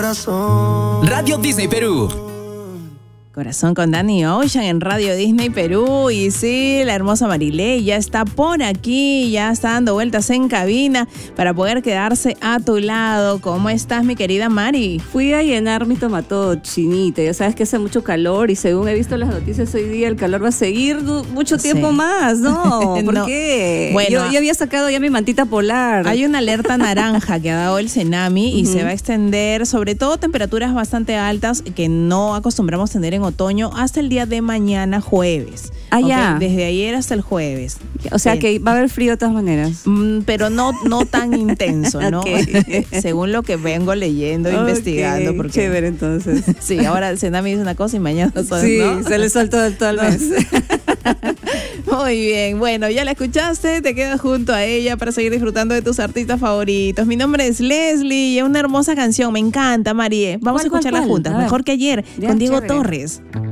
Radio Disney Perú. Corazón con Danny Ocean en Radio Disney Perú. Y sí, la hermosa Marilei ya está por aquí, ya está dando vueltas en cabina para poder quedarse a tu lado. ¿Cómo estás, mi querida Mari? Fui a llenar mi tomato chinita. Ya sabes que hace mucho calor y según he visto las noticias hoy día, el calor va a seguir mucho tiempo más, ¿no? ¿Por No. qué? Bueno, yo había sacado ya mi mantita polar. Hay una alerta naranja que ha dado el Senami y se va a extender, sobre todo temperaturas bastante altas que no acostumbramos tener en otoño hasta el día de mañana jueves. Ah, ya. Desde ayer hasta el jueves. O sea que va a haber frío de todas maneras. Pero no tan intenso, ¿no? Okay. Según lo que vengo leyendo, investigando. Porque, chévere, entonces. Sí, ahora el Senami dice una cosa y mañana otra, sí, ¿no? se le saltó todo el mes. Muy bien, bueno, ya la escuchaste, te quedas junto a ella para seguir disfrutando de tus artistas favoritos. Mi nombre es Leslie y es una hermosa canción, me encanta, Marie. Vamos a escucharla juntas, A ver. mejor que ayer, Ya, con Diego chévere. Torres.